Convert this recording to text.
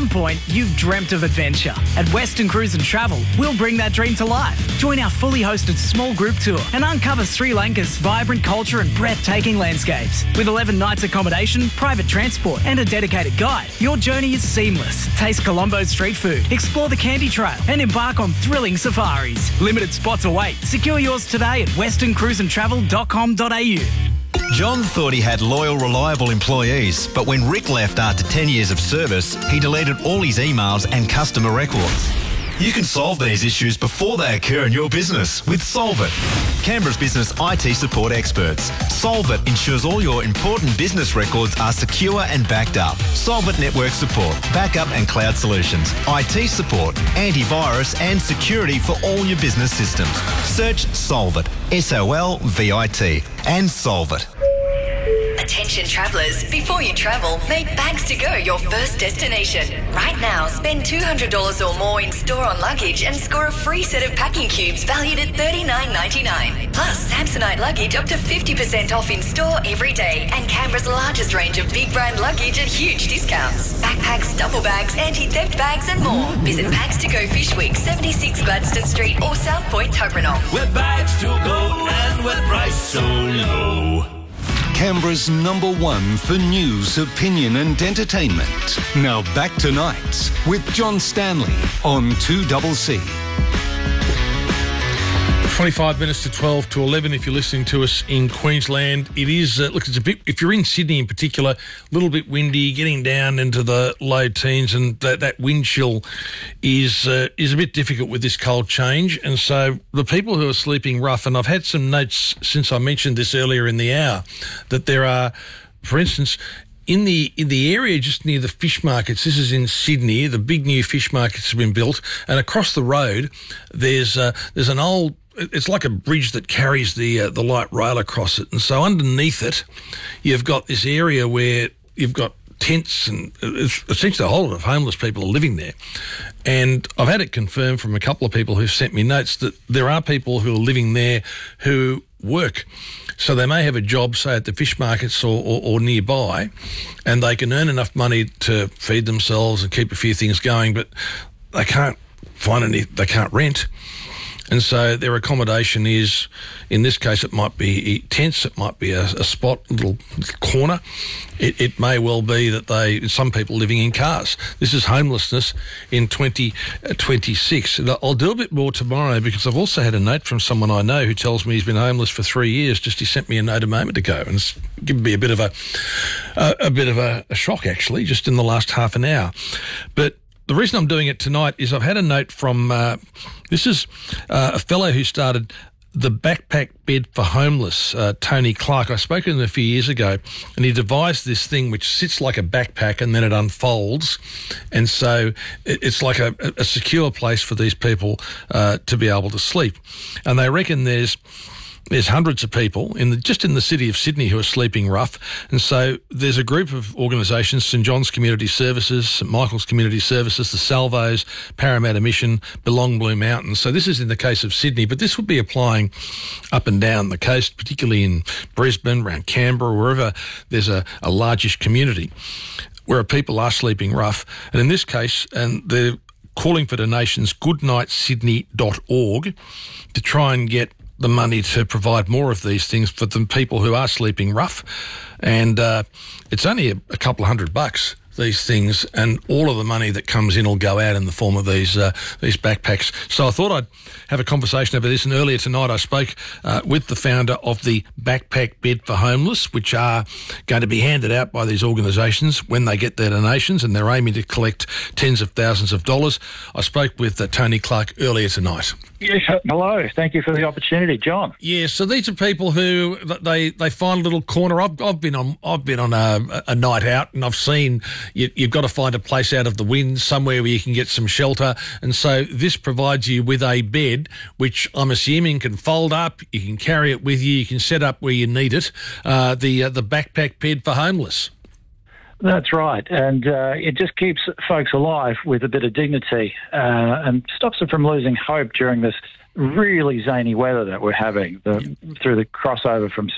some point, you've dreamt of adventure. At Western Cruise and Travel, we'll bring that dream to life. Join our fully hosted small group tour and uncover Sri Lanka's vibrant culture and breathtaking landscapes. With 11 nights accommodation, private transport and a dedicated guide, your journey is seamless. Taste Colombo's street food, explore the Candy Trail and embark on thrilling safaris. Limited spots await. Secure yours today at westerncruiseandtravel.com.au. John thought he had loyal, reliable employees, but when Rick left after 10 years of service, he deleted all his emails and customer records. You can solve these issues before they occur in your business with Solvit, Canberra's business IT support experts. Solvit ensures all your important business records are secure and backed up. Solvit network support, backup and cloud solutions, IT support, antivirus and security for all your business systems. Search Solvit, SOLVIT, and Solvit. Attention travellers, before you travel, make Bags to Go your first destination. Right now, spend $200 or more in store on luggage and score a free set of packing cubes valued at $39.99. Plus, Samsonite luggage up to 50% off in store every day, and Canberra's largest range of big brand luggage at huge discounts. Backpacks, duffel bags, anti-theft bags and more. Visit Bags to Go Fish Week, 76 Gladstone Street or South Point, Tuggeranong. We're Bags to Go and we're priced so low. Canberra's #1 for news, opinion and entertainment. Now back to Nights with John Stanley on 2CC. 25 minutes to 12 to 11 if you're listening to us in Queensland. It is, look, it's a bit, if you're in Sydney in particular, a little bit windy, getting down into the low teens, and that wind chill is a bit difficult with this cold change. And so the people who are sleeping rough, and I've had some notes since I mentioned this earlier in the hour, that there are, for instance, in the area just near the fish markets, this is in Sydney, the big new fish markets have been built, and across the road there's an old, it's like a bridge that carries the light rail across it, and so underneath it you've got this area where you've got tents, and it's essentially a whole lot of homeless people are living there. And I've had it confirmed from a couple of people who've sent me notes that there are people who are living there who work. So they may have a job, say, at the fish markets or nearby, and they can earn enough money to feed themselves and keep a few things going, but they can't they can't rent. And so their accommodation is, in this case, it might be tents, it might be a spot, a little corner. It may well be that some people living in cars. This is homelessness in 2026. I'll do a bit more tomorrow, because I've also had a note from someone I know who tells me he's been homeless for 3 years. He sent me a note a moment ago, and it's given me a bit of a shock, actually, just in the last half an hour. But the reason I'm doing it tonight is I've had a note from, this is a fellow who started the Backpack Bed for Homeless, Tony Clark. I spoke to him a few years ago, and he devised this thing which sits like a backpack and then it unfolds. And so it's like a secure place for these people to be able to sleep. And they reckon there's hundreds of people just in the city of Sydney who are sleeping rough. And so there's a group of organisations, St John's Community Services, St Michael's Community Services, the Salvos, Parramatta Mission, Belong Blue Mountains. So this is in the case of Sydney, but this would be applying up and down the coast, particularly in Brisbane, around Canberra, wherever there's a largish community where people are sleeping rough. And in this case, and they're calling for donations, goodnightsydney.org, to try and get the money to provide more of these things for the people who are sleeping rough. And it's only a couple of $100, these things, and all of the money that comes in will go out in the form of these backpacks. So I thought I'd have a conversation over this, and earlier tonight I spoke with the founder of the Backpack Bed for Homeless, which are going to be handed out by these organisations when they get their donations, and they're aiming to collect tens of thousands of dollars. I spoke with Tony Clark earlier tonight. Yes, hello. Thank you for the opportunity, John. Yeah, so these are people who they find a little corner. I've been on a night out, and I've seen you've got to find a place out of the wind, somewhere where you can get some shelter. And so this provides you with a bed, which I'm assuming can fold up. You can carry it with you. You can set up where you need it. The Backpack Bed for Homeless. That's right, and it just keeps folks alive with a bit of dignity and stops them from losing hope during this really zany weather that we're having through the crossover from